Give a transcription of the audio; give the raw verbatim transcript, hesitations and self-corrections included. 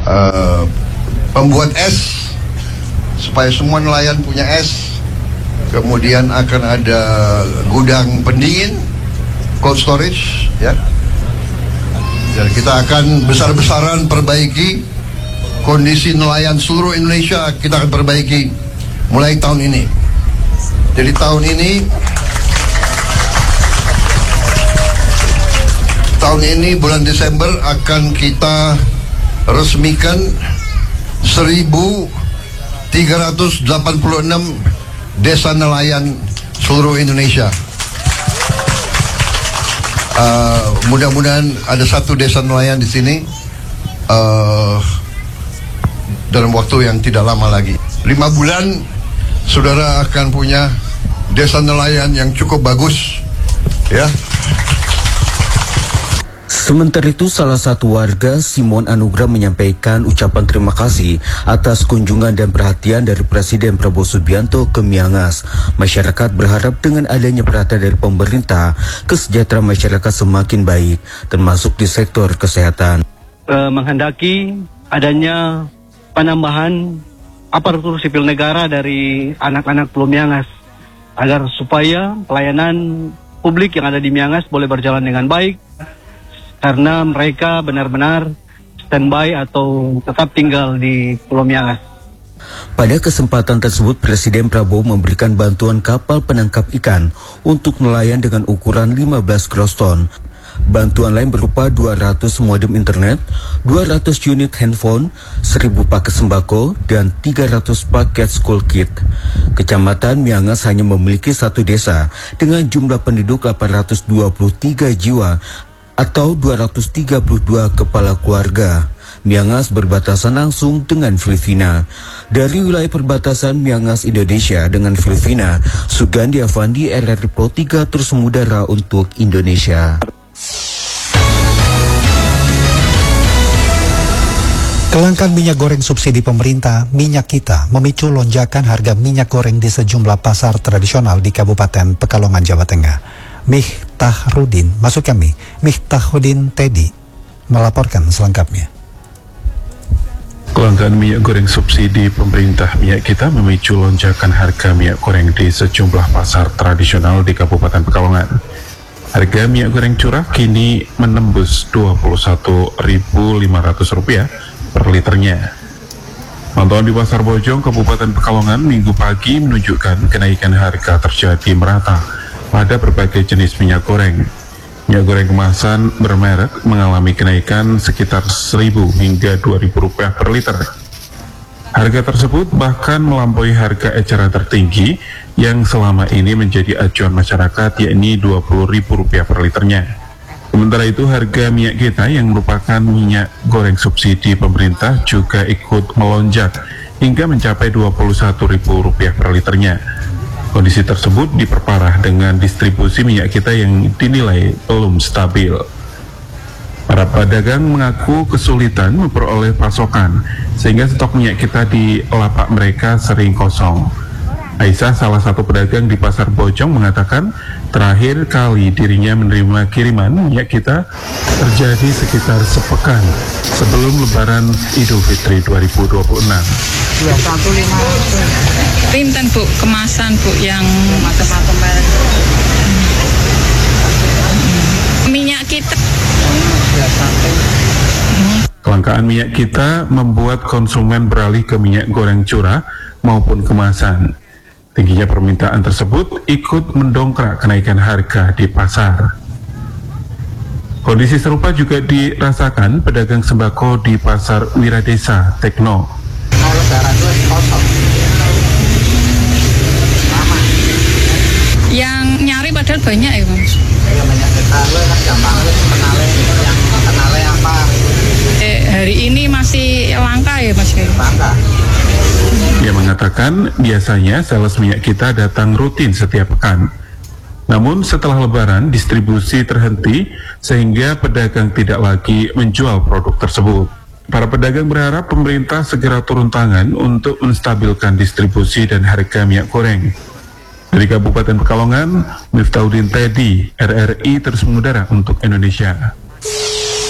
uh, pembuat es supaya semua nelayan punya es. Kemudian akan ada gudang pendingin, cold storage, ya. Dan kita akan besar-besaran perbaiki kondisi nelayan seluruh Indonesia. Kita akan perbaiki mulai tahun ini. Jadi tahun ini, tahun ini bulan Desember akan kita resmikan seribu tiga ratus delapan puluh enam desa nelayan seluruh Indonesia. Uh, mudah-mudahan ada satu desa nelayan di sini uh, dalam waktu yang tidak lama lagi. Lima bulan, saudara akan punya desa nelayan yang cukup bagus, ya. Sementara itu, salah satu warga, Simon Anugrah, menyampaikan ucapan terima kasih atas kunjungan dan perhatian dari Presiden Prabowo Subianto ke Miangas. Masyarakat berharap dengan adanya perhatian dari pemerintah, kesejahteraan masyarakat semakin baik, termasuk di sektor kesehatan. Uh, menghendaki adanya penambahan aparatur sipil negara dari anak-anak Pulau Miangas, agar supaya pelayanan publik yang ada di Miangas boleh berjalan dengan baik, karena mereka benar-benar standby atau tetap tinggal di Pulau Miangas. Pada kesempatan tersebut, Presiden Prabowo memberikan bantuan kapal penangkap ikan untuk nelayan dengan ukuran lima belas gross ton. Bantuan lain berupa dua ratus modem internet, dua ratus unit handphone, seribu paket sembako, dan tiga ratus paket school kit. Kecamatan Miangas hanya memiliki satu desa dengan jumlah penduduk delapan ratus dua puluh tiga jiwa atau dua ratus tiga puluh dua kepala keluarga. Miangas berbatasan langsung dengan Filipina. Dari wilayah perbatasan Miangas Indonesia dengan Filipina, Sugandi Avandi, R R I Pro tiga, terus mengudara untuk Indonesia. Kelangkaan minyak goreng subsidi pemerintah, Minyak Kita, memicu lonjakan harga minyak goreng di sejumlah pasar tradisional di Kabupaten Pekalongan, Jawa Tengah. Miftahudin, masuk kami, Miftahudin Teddy melaporkan selengkapnya. Kelangkaan minyak goreng subsidi pemerintah Minyak Kita memicu lonjakan harga minyak goreng di sejumlah pasar tradisional di Kabupaten Pekalongan. Harga minyak goreng curah kini menembus dua puluh satu ribu lima ratus rupiah per liternya. Pantauan di Pasar Bojong, Kabupaten Pekalongan minggu pagi menunjukkan kenaikan harga terjadi merata pada berbagai jenis minyak goreng. Minyak goreng kemasan bermerek mengalami kenaikan sekitar seribu hingga dua ribu rupiah per liter. Harga tersebut bahkan melampaui harga eceran tertinggi yang selama ini menjadi acuan masyarakat, yakni dua puluh ribu rupiah per liternya. Sementara itu, harga Minyak Kita yang merupakan minyak goreng subsidi pemerintah juga ikut melonjak hingga mencapai dua puluh satu ribu rupiah per liternya. Kondisi tersebut diperparah dengan distribusi minyak kita yang dinilai belum stabil. Para pedagang mengaku kesulitan memperoleh pasokan, sehingga stok minyak kita di lapak mereka sering kosong. Aisyah, salah satu pedagang di Pasar Bojong, mengatakan terakhir kali dirinya menerima kiriman minyak kita terjadi sekitar sepekan sebelum Lebaran Idul Fitri dua ribu dua puluh enam. dua satu lima ratus. Pinten Bu, kemasan Bu yang macam-macam merek. Minyak kita. Kelangkaan minyak kita membuat konsumen beralih ke minyak goreng curah maupun kemasan. Tingginya permintaan tersebut ikut mendongkrak kenaikan harga di pasar. Kondisi serupa juga dirasakan pedagang sembako di Pasar Wiradesa Tekno. Yang nyari padahal banyak ya Mas. Ya banyak kita kan gampang kenale yang kenale apa. Eh, hari ini masih langka ya Mas? Langka. Dia mengatakan biasanya sales minyak kita datang rutin setiap pekan. Namun setelah Lebaran distribusi terhenti sehingga pedagang tidak lagi menjual produk tersebut. Para pedagang berharap pemerintah segera turun tangan untuk menstabilkan distribusi dan harga minyak goreng. Dari Kabupaten Pekalongan, Miftahudin Teddy, R R I terus mengudara untuk Indonesia.